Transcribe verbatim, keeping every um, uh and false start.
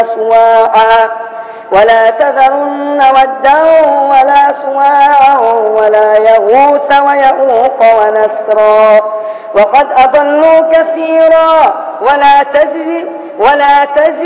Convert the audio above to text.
سواعا ولا تذرن ودا ولا سواعا ولا يغوث ويعوق ونسرا وقد أضلوا كثيرا ولا تزد ولا تزد